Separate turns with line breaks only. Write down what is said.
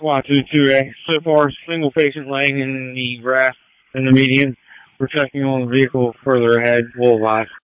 Y22A. So far, single patient laying in the grass in the median. We're checking on the vehicle further ahead. We'll advise.